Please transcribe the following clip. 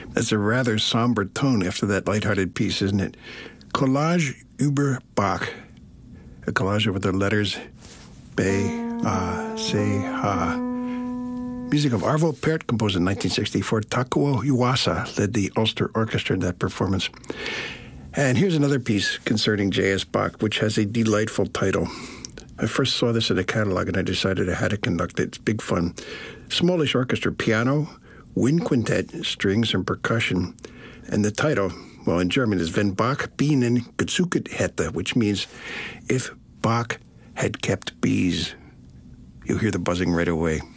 That's a rather somber tone after that lighthearted piece, isn't it? Collage über Bach. A collage over the letters B, A, C, H. Music of Arvo Pärt, composed in 1964. Takuo Iwasa led the Ulster Orchestra in that performance. And here's another piece concerning J.S. Bach, which has a delightful title. I first saw this in a catalog, and I decided I had to conduct it. It's big fun. Smallish orchestra, piano, wind quintet, strings, and percussion. And the title, well, in German, is Wenn Bach Bienen gezüchtet hätte, which means if Bach had kept bees. You'll hear the buzzing right away.